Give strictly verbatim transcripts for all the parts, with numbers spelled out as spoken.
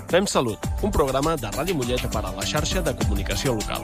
Fem Salut, un programa de Ràdio Mollet per a la xarxa de comunicació local.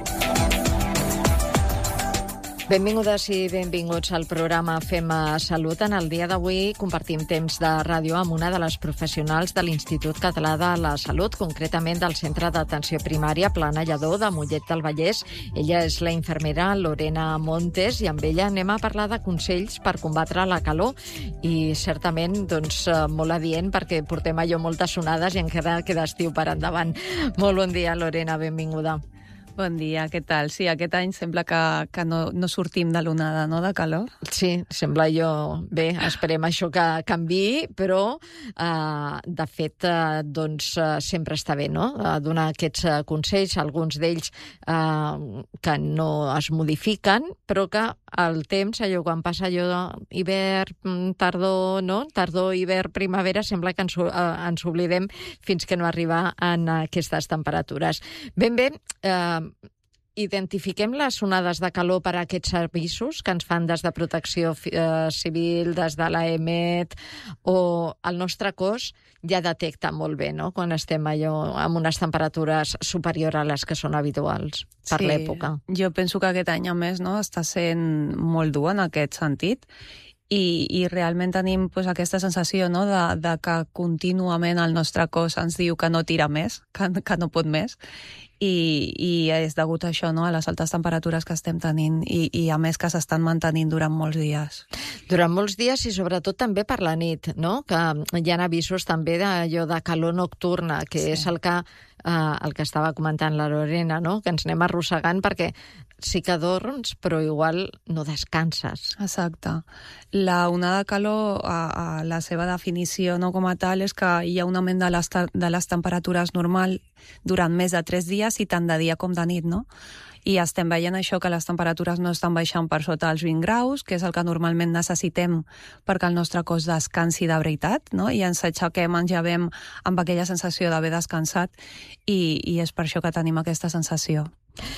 Benvingudes i benvinguts al programa Fem Salut. En el dia d'avui compartim temps de ràdio amb una de les professionals de l'Institut Català de la Salut, concretament del Centre d'Atenció Primària Plana Lledó de Mollet del Vallès. Ella és la infermera Lorena Montes i amb ella anem a parlar de consells per combatre la calor i certament doncs, molt adient perquè portem allò moltes onades i encara queda estiu per endavant. Molt bon dia, Lorena, benvinguda. Bon dia, què tal? Sí, aquest any sembla que, que no, no sortim de l'onada, no?, de calor. Sí, sembla jo... Bé, esperem això que canviï, però, eh, de fet, eh, doncs, eh, sempre està bé, no?, eh, donar aquests eh, consells, alguns d'ells eh, que no es modifiquen, però que el temps, allò, quan passa allò hivern, tardor, no?, tardor, hivern, primavera, sembla que ens, eh, ens oblidem fins que no arriba en aquestes temperatures. Ben bé, eh, identifiquem les onades de calor per a aquests avisos que ens fan des de Protecció eh, Civil, des de l'A E M E T, o el nostre cos ja detecta molt bé, no?, quan estem allò amb unes temperatures superiors a les que són habituals per sí, l'època. Jo penso que aquest any, a més, no, està sent molt dur en aquest sentit. I, i realment tenim pues, aquesta sensació, no?, de, de que contínuament el nostre cos ens diu que no tira més, que, que no pot més, i, i és degut a això, no?, a les altes temperatures que estem tenint i, i a més que s'estan mantenint durant molts dies. Durant molts dies i sobretot també per la nit, no?, que hi ha avisos també d'allò de calor nocturna, que sí. és el que, eh, el que estava comentant la Lorena, no?, que ens anem arrossegant perquè sí que dorms, però igual no descanses. Exacte. La onada de calor, a, a la seva definició no com a tal, és que hi ha un augment de les, de les temperatures normal durant més de tres dies i tant de dia com de nit, no? I estem veient això, que les temperatures no estan baixant per sota dels vint graus, que és el que normalment necessitem perquè el nostre cos descansi de veritat, no? I ens aixequem, ens llevem amb aquella sensació d'haver descansat i, i és per això que tenim aquesta sensació.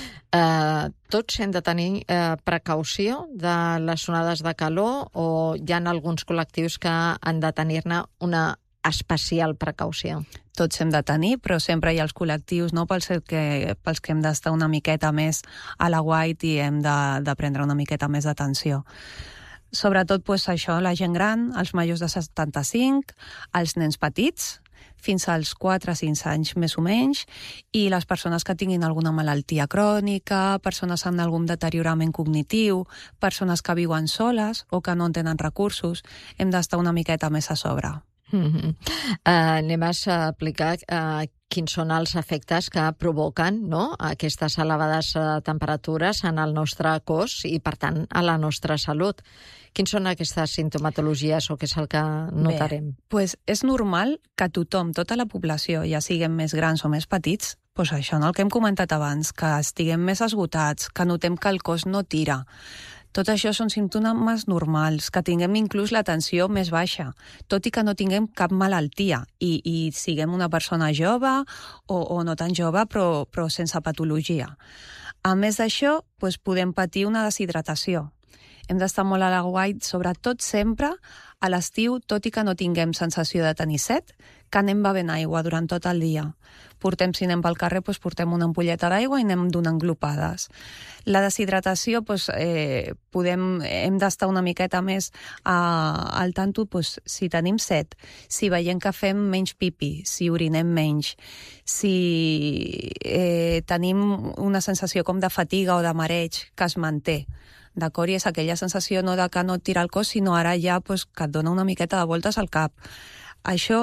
Uh, tots hem de tenir uh, precaució de les onades de calor o hi ha alguns col·lectius que han de tenir-ne una especial precaució? Tots hem de tenir, però sempre hi ha els col·lectius, no?, pels que, pels que hem d'estar una miqueta més a l'aguait i hem de, de prendre una miqueta més d'atenció. Sobretot, pues, això, la gent gran, els majors de setanta-cinc, els nens petits, fins als quatre a cinc anys més o menys, i les persones que tinguin alguna malaltia crònica, persones amb algun deteriorament cognitiu, persones que viuen soles o que no tenen recursos, hem d'estar una miqueta més a sobre. Mm-hmm. Uh, anem a explicar uh, quins són els efectes que provoquen, no?, aquestes elevades uh, temperatures en el nostre cos i, per tant, a la nostra salut. Quins són aquestes sintomatologies o què és el que notarem? Bé, pues és normal que tothom, tota la població, ja siguem més grans o més petits, pues això, no?, el que hem comentat abans, que estiguem més esgotats, que notem que el cos no tira. Tot això són símptomes normals, que tinguem inclús la tensió més baixa, tot i que no tinguem cap malaltia i, i siguem una persona jove o, o no tan jove però, però sense patologia. A més d'això, doncs podem patir una deshidratació. Hem d'estar molt a l'aguait, sobretot sempre a l'estiu, tot i que no tinguem sensació de tenir set, que anem bevent aigua durant tot el dia. Portem, si anem pel carrer, doncs portem una ampolleta d'aigua i anem donant glopades. La deshidratació, doncs, eh, podem, hem d'estar una miqueta més a, al tanto, doncs, si tenim set, si veiem que fem menys pipí, si orinem menys, si eh, tenim una sensació com de fatiga o de mareig que es manté, d'acord? I és aquella sensació no de que no et tira el cos, sinó ara ja pues, que et dona una miqueta de voltes al cap. Això,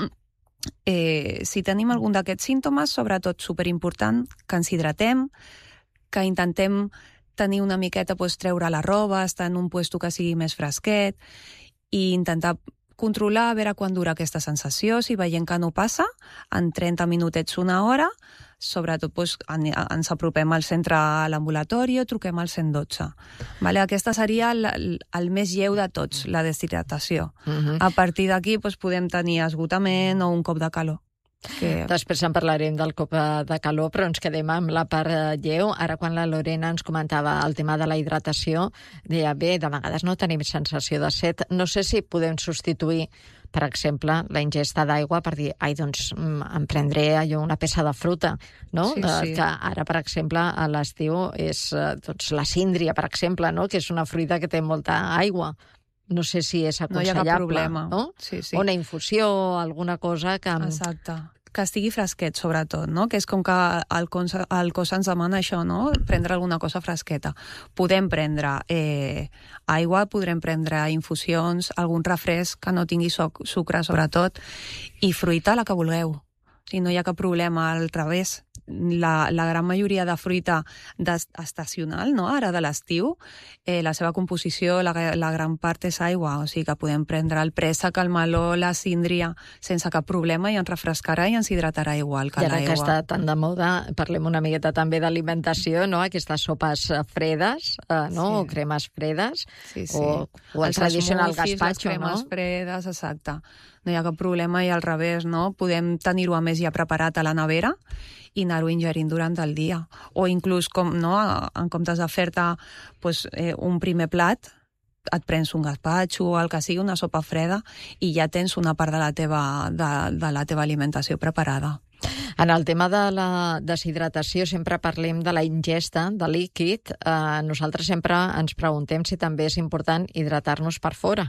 eh, si tenim algun d'aquests símptomes, sobretot superimportant, que ens hidratem, que intentem tenir una miqueta, pues, treure la roba, estar en un puesto que sigui més fresquet, i intentar controlar a veure quan dura aquesta sensació. Si veiem que no passa, en trenta minutets, una hora, sobretot doncs, ens apropem al centre, a l'ambulatori, o truquem al cent dotze. Vale? Aquesta seria el, el més lleu de tots, la deshidratació. Uh-huh. A partir d'aquí doncs, podem tenir esgotament o un cop de calor. Que... Després en parlarem del cop de calor, però ens quedem amb la part lleu. Ara, quan la Lorena ens comentava el tema de la hidratació, deia, bé, de vegades no tenim sensació de set. No sé si podem substituir per exemple, la ingesta d'aigua per dir, ai, doncs em prendré allò una peça de fruta, no? Sí, sí. Que ara, per exemple, a l'estiu és doncs, la síndria, per exemple, no? Que és una fruita que té molta aigua. No sé si és aconsellable. No hi ha cap problema. No? Sí, sí. O una infusió, alguna cosa que... Exacte. Que estigui fresquet, sobretot, no? Que és com que el cos, el cos ens demana això, no? Prendre alguna cosa fresqueta. Podem prendre eh, aigua, podrem prendre infusions, algun refresc que no tingui sucre, sobretot, i fruita, la que vulgueu. O sigui, no hi ha cap problema, al revés. La, la gran majoria de fruita estacional, no? Ara de l'estiu, eh, la seva composició, la, la gran part és aigua, o sigui que podem prendre el préssec, el meló, la síndria, sense cap problema, i ens refrescarà i ens hidratarà igual que l'aigua. I ara que està tan de moda, parlem una miqueta també d'alimentació, no? Aquestes sopes fredes, eh, no? Sí. O cremes fredes, sí, sí. O, o el els tradicional smoothies, gazpacho, les cremes no? fredes, exacte. No hi ha cap problema, i al revés, no? Podem tenir-ho a més ja preparat a la nevera i anar-ho ingerint durant el dia. O inclús, com, no? En comptes de fer-te pues, eh, un primer plat, et prens un gazpacho o el que sigui, una sopa freda, i ja tens una part de la teva, de, de la teva alimentació preparada. En el tema de la deshidratació sempre parlem de la ingesta de líquid. Eh, nosaltres sempre ens preguntem si també és important hidratar-nos per fora.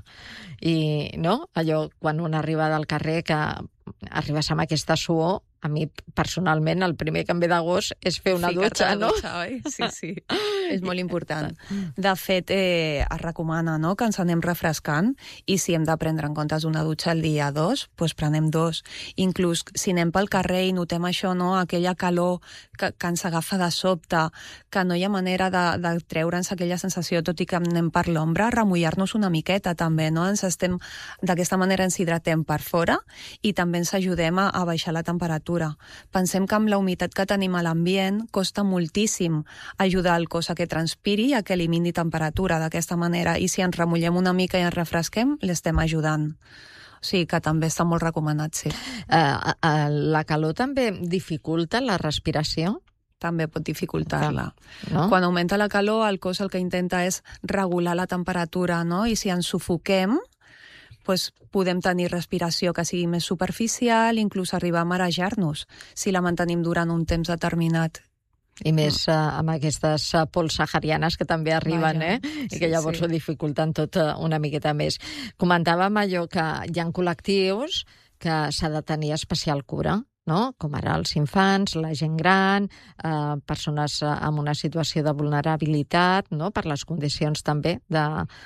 I no? Allò, quan un arriba del carrer, que arribes amb aquesta suor, a mi personalment el primer que em ve de gust és fer una Ficar-te dutxa, a la no? dutxa, oi? Sí, sí. És molt important. De fet, eh, es recomana, no?, que ens anem refrescant, i si hem de prendre en comptes una dutxa al dia dos, doncs prenem dos. Inclús si anem pel carrer i notem això, no?, aquella calor que, que ens agafa de sobte, que no hi ha manera de, de treure'ns aquella sensació, tot i que anem per l'ombra, remullar-nos una miqueta també, no? Ens estem, d'aquesta manera ens hidratem per fora i també ens ajudem a, a baixar la temperatura. Pensem que amb la humitat que tenim a l'ambient costa moltíssim ajudar el cos a que transpiri i a que elimini temperatura d'aquesta manera, i si ens remullem una mica i ens refresquem, l'estem ajudant. O sigui que també està molt recomanat, sí. Uh, uh, la calor també dificulta la respiració? També pot dificultar-la. No? Quan augmenta la calor, el cos el que intenta és regular la temperatura, no? I si ens sufoquem, pues podem tenir respiració que sigui més superficial, inclús arribar a marejar-nos, si la mantenim durant un temps determinat. I més uh, amb aquestes uh, pols saharianes que també arriben, Vaja, eh? I sí, que llavors sí. ho dificulten tot uh, una miqueta més. Comentàvem allò que hi ha col·lectius que s'ha de tenir especial cura, no? Com ara els infants, la gent gran, eh, persones en una situació de vulnerabilitat, no? Per les condicions també de,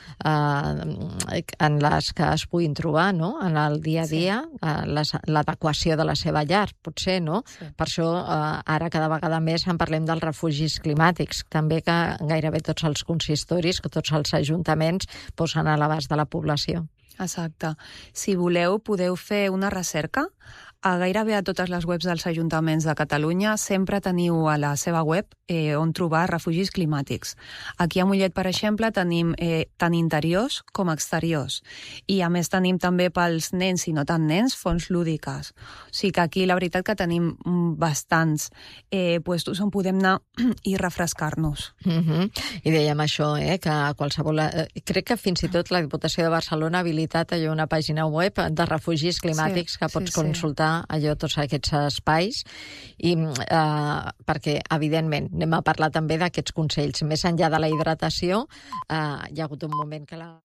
eh, en les que es puguin trobar, no? En el dia a dia, sí. eh, l'adequació de la seva llar, potser, no? Sí. Per això eh, ara cada vegada més en parlem dels refugis climàtics, també que gairebé tots els consistoris, que tots els ajuntaments posen a l'abast de la població. Exacte. Si voleu, podeu fer una recerca. A gairebé a totes les webs dels ajuntaments de Catalunya sempre teniu a la seva web eh, on trobar refugis climàtics. Aquí a Mollet, per exemple, tenim eh, tant interiors com exteriors. I a més tenim també pels nens i no tan nens fonts lúdiques. O sigui que aquí la veritat que tenim bastants eh, puestos on podem anar i refrescar-nos. Uh-huh. I dèiem això, eh, que qualsevol... Eh, crec que fins i tot la Diputació de Barcelona ha habilitat allò una pàgina web de refugis climàtics sí, que pots sí, consultar sí. allò tots aquests espais, i eh, perquè, evidentment, anem a parlar també d'aquests consells. Més enllà de la hidratació, eh, hi ha hagut un moment que la...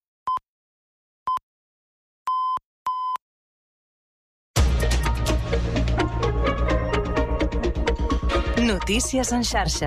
Notícies en xarxa.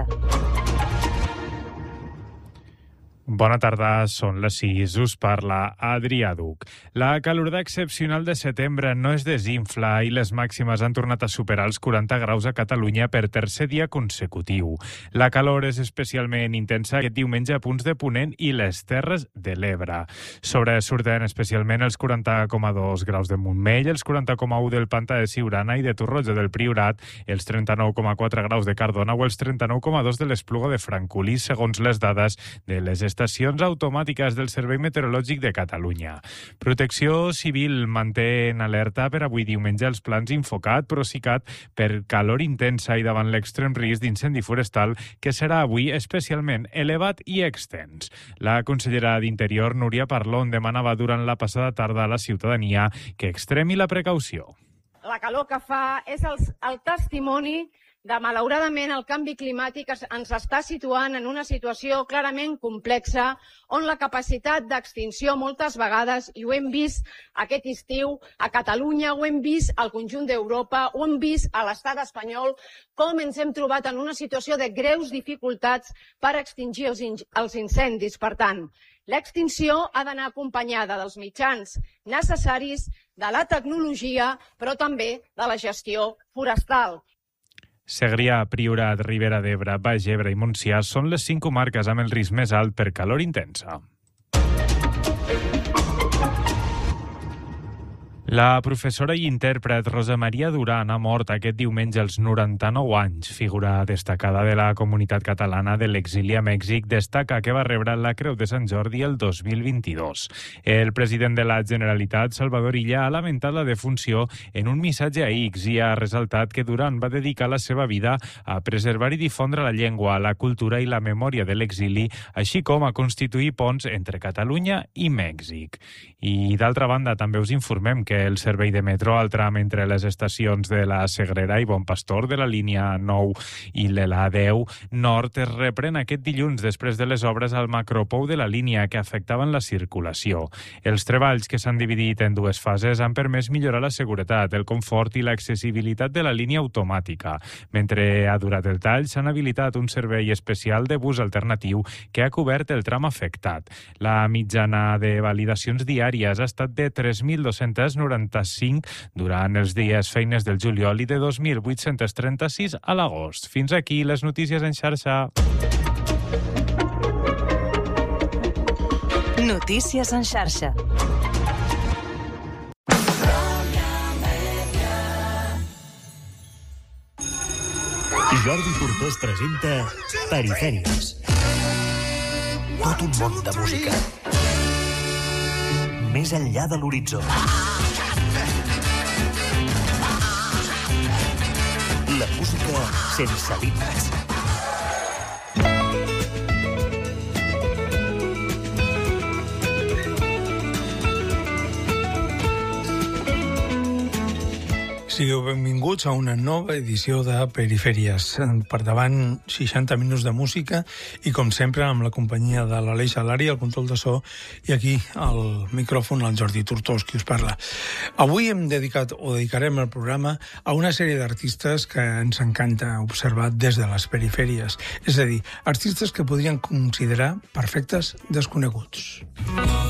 Bona tarda, són les sis, us parla Adrià Duc. La calorada excepcional de setembre no es desinfla i les màximes han tornat a superar els quaranta graus a Catalunya per tercer dia consecutiu. La calor és especialment intensa aquest diumenge a punts de Ponent i les Terres de l'Ebre. Sobresurten especialment els quaranta coma dos graus de Montmell, els quaranta coma u del Pantà de Siurana i de Torroja del Priorat, els trenta-nou coma quatre graus de Cardona o els trenta-nou coma dos de l'Espluga de Francolí, segons les dades de les estacions estacions automàtiques del Servei Meteorològic de Catalunya. Protecció Civil manté en alerta per avui diumenge els plans Infocat, Procicat, per calor intensa i davant l'extrem risc d'incendi forestal, que serà avui especialment elevat i extens. La consellera d'Interior, Núria Parlon, demanava durant la passada tarda a la ciutadania que extremi la precaució. La calor que fa és el, el testimoni de, malauradament, el canvi climàtic ens està situant en una situació clarament complexa, on la capacitat d'extinció moltes vegades, i ho hem vist aquest estiu a Catalunya, ho hem vist al conjunt d'Europa, ho hem vist a l'estat espanyol, com ens hem trobat en una situació de greus dificultats per extingir els, els incendis. Per tant, l'extinció ha d'anar acompanyada dels mitjans necessaris, de la tecnologia, però també de la gestió forestal. Segrià, Priorat, Ribera d'Ebre, Baix Ebre i Montsià són les cinc comarques amb el risc més alt per calor intensa. La professora i intèrpret Rosa Maria Duran ha mort aquest diumenge als noranta-nou anys. Figura destacada de la comunitat catalana de l'exili a Mèxic, destaca que va rebre la Creu de Sant Jordi el dos mil vint-i-dos. El president de la Generalitat, Salvador Illa, ha lamentat la defunció en un missatge a X i ha ressaltat que Duran va dedicar la seva vida a preservar i difondre la llengua, la cultura i la memòria de l'exili, així com a constituir ponts entre Catalunya i Mèxic. I d'altra banda, també us informem que el servei de metro al tram entre les estacions de la Sagrera i Bon Pastor de la línia nou i la deu nord es reprèn aquest dilluns després de les obres al macropou de la línia que afectaven la circulació. Els treballs, que s'han dividit en dues fases, han permès millorar la seguretat, el confort i l'accessibilitat de la línia automàtica. Mentre ha durat el tall, s'han habilitat un servei especial de bus alternatiu que ha cobert el tram afectat. La mitjana de validacions diàries ha estat de tres mil dos-cents noranta-cinc durant els dies feines del juliol i de dos mil vuit-cents trenta-sis a l'agost. Fins aquí les notícies en xarxa. Notícies en xarxa. Jordi Cortés presenta Perifèries. Tot un món de música. Més enllà de l'horitzó. La música sense límits. Sigueu benvinguts a una nova edició de Perifèries. Per davant, seixanta minuts de música i, com sempre, amb la companyia de l'Aleix Alari, el control de so, i aquí, al micròfon, el Jordi Tortós, qui us parla. Avui hem dedicat, o dedicarem el programa, a una sèrie d'artistes que ens encanta observar des de les perifèries. És a dir, artistes que podrien considerar perfectes desconeguts.